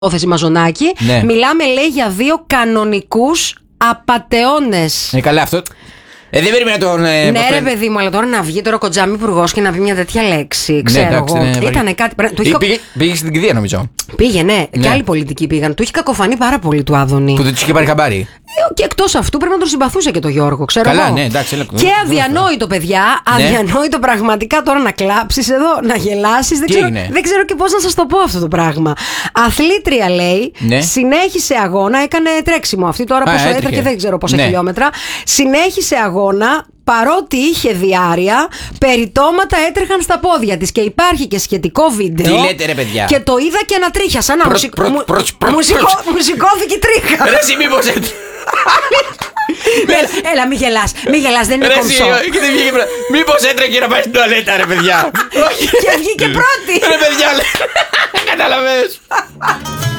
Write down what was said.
υπόθεση Μαζονάκη. Ναι. Μιλάμε, λέει, για δύο κανονικούς απατεώνες. Καλά, αυτό. Δεν περίμενα τον. Ναι, ρε παιδί μου, αλλά τώρα να βγει τώρα ο Κοντζάμι υπουργός και να πει μια τέτοια λέξη. Ξέρω εντάξει, εγώ. ναι, Ήτανε κάτι. Πήγε στην κηδεία, νομίζω. Πήγε, ναι. Ναι. Και άλλοι πολιτικοί πήγαν. Του είχε κακοφανεί πάρα πολύ του Άδωνη. Που δεν του είχε πάρει χαμπάρι. Και εκτός αυτού πρέπει να τον συμπαθούσε και τον Γιώργο, ξέρω Καλά, εγώ. ναι, εντάξει. Και αδιανόητο, παιδιά. Ναι. Αδιανόητο πραγματικά τώρα να κλάψεις εδώ, να γελάσεις. Δεν ξέρω και πώς να σας το πω αυτό το πράγμα. Αθλήτρια, λέει, Ναι. συνέχισε αγώνα, έκανε τρέξιμο αυτή τώρα πόσο έτρεχε. έτρεχε, δεν ξέρω πόσα Ναι. χιλιόμετρα. Συνέχισε αγώνα. Παρότι είχε διάρρεια, περιτώματα έτρεχαν στα πόδια της. Και υπάρχει και σχετικό βίντεο. Τι λέτε, ρε παιδιά. Και το είδα και ανατρίχιασα. Να, μου σηκώθηκε η τρίχα. Ρε εσύ, μήπως έτρεχε. Έλα, μη γελάς, δεν είναι κομψό. Μήπως έτρεχε να πάει στην τουαλέτα, ρε παιδιά. Και βγήκε πρώτη. Ρε παιδιά, καταλαβαίνεις.